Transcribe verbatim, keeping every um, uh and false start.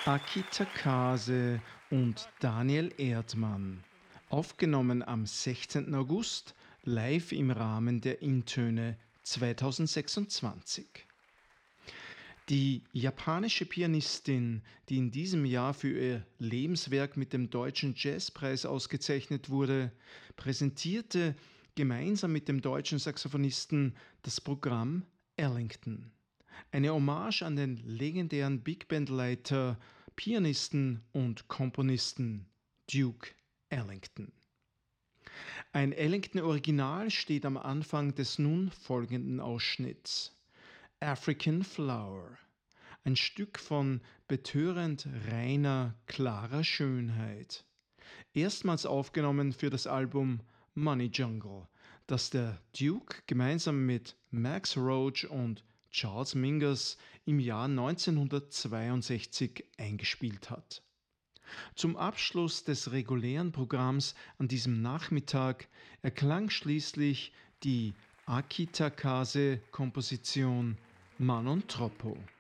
Aki Takase und Daniel Erdmann. Aufgenommen am sechzehnten August, live im Rahmen der Intöne zweitausendsechsundzwanzig. Die japanische Pianistin, die in diesem Jahr für ihr Lebenswerk mit dem Deutschen Jazzpreis ausgezeichnet wurde, präsentierte gemeinsam mit dem deutschen Saxophonisten das Programm Ellington. Eine Hommage an den legendären Big-Band-Leiter, Pianisten und Komponisten Duke Ellington. Ein Ellington-Original steht am Anfang des nun folgenden Ausschnitts: African Flower, ein Stück von betörend reiner, klarer Schönheit. Erstmals aufgenommen für das Album Money Jungle, das der Duke gemeinsam mit Max Roach und Charles Mingus im Jahr neunzehnhundertzweiundsechzig eingespielt hat. Zum Abschluss des regulären Programms an diesem Nachmittag erklang schließlich die Aki Takase-Komposition Manon Troppo.